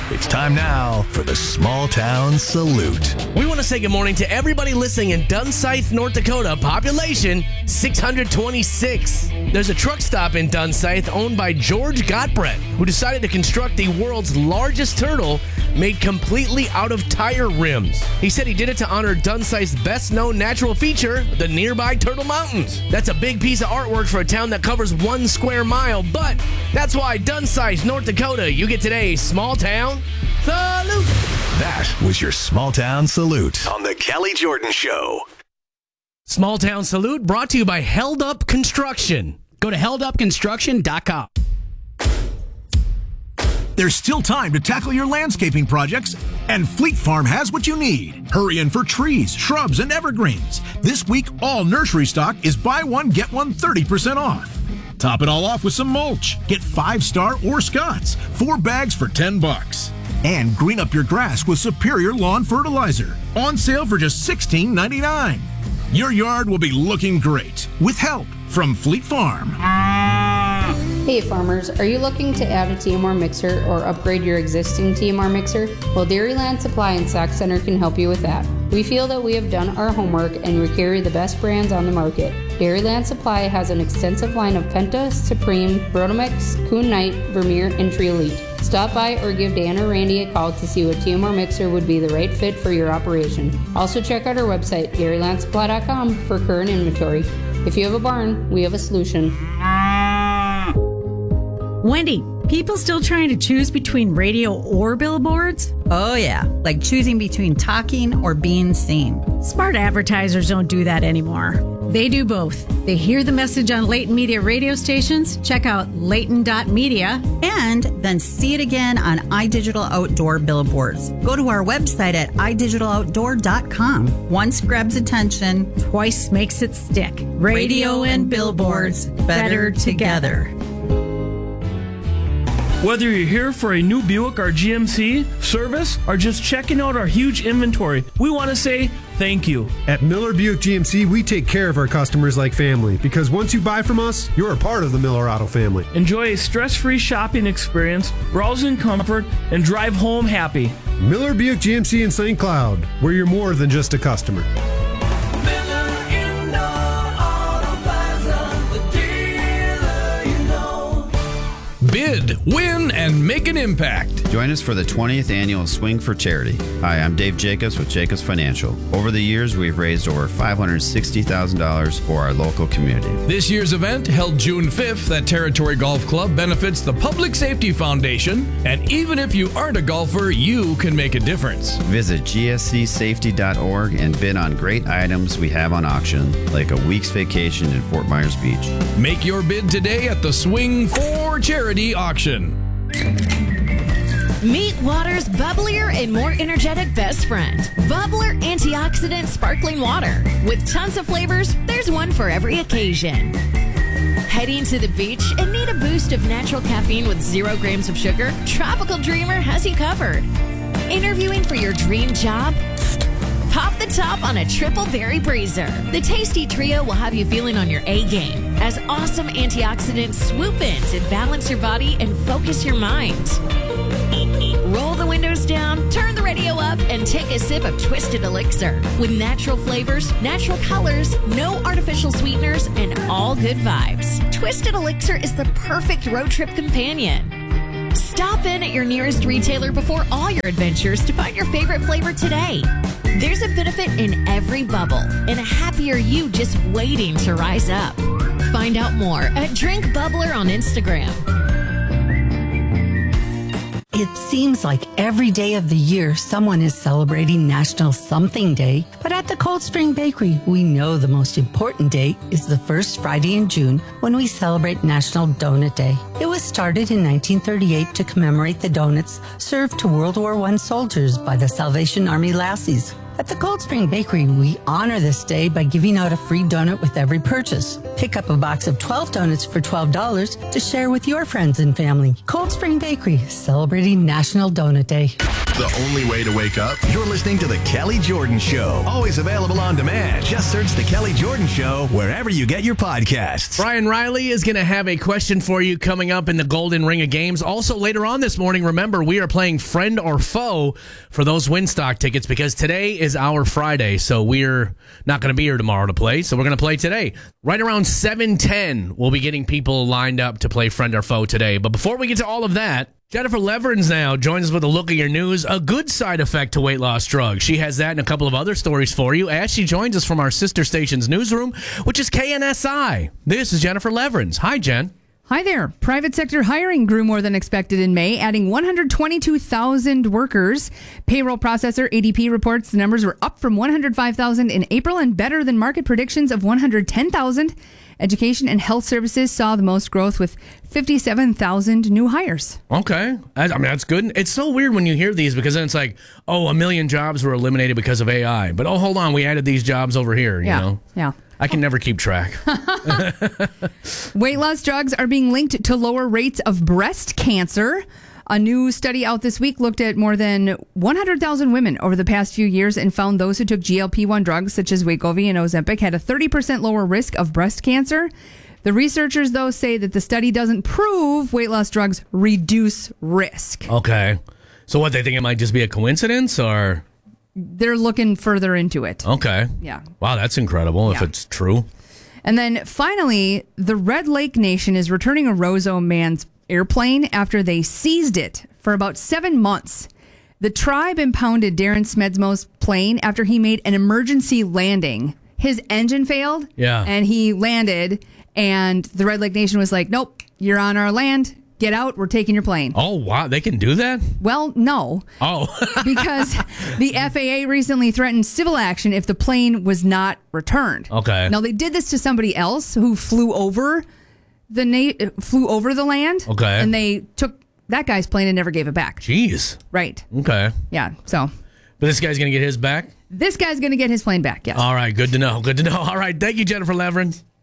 It's time now for the Small Town Salute. We want to say good morning to everybody listening in Dunsight, North Dakota. Population 626. There's a truck stop in Dunsight owned by George Gottbrett, who decided to construct the world's largest turtle made completely out of tire rims. He said he did it to honor Dunsight's best-known natural feature, the nearby Turtle Mountains. That's a big piece of artwork for a town that covers 1 square mile, but that's why Dunsight, North Dakota, you get today's Small Town Salute. That was your Small Town Salute on the Kelly Jordan Show. Small Town Salute brought to you by Held Up Construction. Go to heldupconstruction.com. There's still time to tackle your landscaping projects, and Fleet Farm has what you need. Hurry in for trees, shrubs, and evergreens. This week, all nursery stock is buy one, get one 30% off. Top it all off with some mulch. Get 5-star or Scott's, 4 bags for $10. And green up your grass with Superior Lawn Fertilizer. On sale for just $16.99. Your yard will be looking great with help from Fleet Farm. Hey farmers, are you looking to add a TMR mixer or upgrade your existing TMR mixer? Well, Dairyland Supply and Sac Center can help you with that. We feel that we have done our homework and we carry the best brands on the market. Dairyland Supply has an extensive line of Penta, Supreme, Brotomix, Kuhn Knight, Vermeer, and Tree Elite. Stop by or give Dan or Randy a call to see what TMR mixer would be the right fit for your operation. Also check out our website, dairylandsupply.com, for current inventory. If you have a barn, we have a solution. Wendy, people still trying to choose between radio or billboards? Oh, yeah, like choosing between talking or being seen. Smart advertisers don't do that anymore. They do both. They hear the message on Layton Media radio stations, check out layton.media, and then see it again on iDigital Outdoor billboards. Go to our website at idigitaloutdoor.com. Once grabs attention, twice makes it stick. Radio and billboards, better together. Whether you're here for a new Buick or GMC service or just checking out our huge inventory, we want to say thank you. At Miller Buick GMC, we take care of our customers like family because once you buy from us, you're a part of the Miller Auto family. Enjoy a stress-free shopping experience, browse in comfort, and drive home happy. Miller Buick GMC in St. Cloud, where you're more than just a customer. Bid, win, and make an impact. Join us for the 20th annual Swing for Charity. Hi, I'm Dave Jacobs with Jacobs Financial. Over the years, we've raised over $560,000 for our local community. This year's event, held June 5th at Territory Golf Club, benefits the Public Safety Foundation, and even if you aren't a golfer, you can make a difference. Visit gscsafety.org and bid on great items we have on auction, like a week's vacation in Fort Myers Beach. Make your bid today at the Swing for Charity auction. Meet water's bubblier and more energetic best friend, Bubbler Antioxidant Sparkling Water. With tons of flavors, there's one for every occasion. Heading to the beach and need a boost of natural caffeine with 0 grams of sugar? Tropical Dreamer has you covered. Interviewing for your dream job? Pop the top on a triple berry breezer. The tasty trio will have you feeling on your A game as awesome antioxidants swoop in to balance your body and focus your mind. Roll the windows down, turn the radio up, and take a sip of Twisted Elixir. With natural flavors, natural colors, no artificial sweeteners, and all good vibes. Twisted Elixir is the perfect road trip companion. Stop in at your nearest retailer before all your adventures to find your favorite flavor today. There's a benefit in every bubble and a happier you just waiting to rise up. Find out more at Drink Bubbler on Instagram. It seems like every day of the year someone is celebrating National Something Day, but at the Cold Spring Bakery, we know the most important day is the first Friday in June when we celebrate National Donut Day. It was started in 1938 to commemorate the donuts served to World War I soldiers by the Salvation Army Lassies. At the Cold Spring Bakery, we honor this day by giving out a free donut with every purchase. Pick up a box of 12 donuts for $12 to share with your friends and family. Cold Spring Bakery, celebrating National Donut Day. The only way to wake up? You're listening to The Kelly Jordan Show. Always available on demand. Just search The Kelly Jordan Show wherever you get your podcasts. Brian Riley is going to have a question for you coming up in the Golden Ring of Games. Also, later on this morning, remember, we are playing Friend or Foe for those Winstock tickets because today is our Friday, so we're not going to be here tomorrow to play, so we're going to play today. Right around 7:10, we'll be getting people lined up to play Friend or Foe today. But before we get to all of that, Jennifer Leverins now joins us with a look at your news, a good side effect to weight loss drugs. She has that and a couple of other stories for you as she joins us from our sister station's newsroom, which is KNSI. This is Jennifer Leverins. Hi, Jen. Hi there. Private sector hiring grew more than expected in May, adding 122,000 workers. Payroll processor ADP reports the numbers were up from 105,000 in April and better than market predictions of 110,000. Education and health services saw the most growth with 57,000 new hires. Okay. I mean, that's good. It's so weird when you hear these because then it's like, oh, 1 million jobs were eliminated because of AI. But, oh, hold on, we added these jobs over here, you know? Yeah. I can never keep track. Weight loss drugs are being linked to lower rates of breast cancer. A new study out this week looked at more than 100,000 women over the past few years and found those who took GLP-1 drugs such as Wegovy and Ozempic had a 30% lower risk of breast cancer. The researchers, though, say that the study doesn't prove weight loss drugs reduce risk. Okay. So what, they think it might just be a coincidence or... They're looking further into it. Okay. Yeah. Wow, that's incredible if it's true. And then finally, the Red Lake Nation is returning a Roseau man's airplane after they seized it for about 7 months. The tribe impounded Darren Smedsmo's plane after he made an emergency landing. His engine failed. Yeah. And he landed, and the Red Lake Nation was like, nope, you're on our land. Get out. We're taking your plane. Oh, wow. They can do that? Well, no. Oh. Because the FAA recently threatened civil action if the plane was not returned. Okay. Now, they did this to somebody else who flew over the land. Okay. And they took that guy's plane and never gave it back. Jeez. Right. Okay. Yeah. So. But this guy's going to get his back? This guy's going to get his plane back, yes. All right. Good to know. Good to know. All right. Thank you, Jennifer Leverins.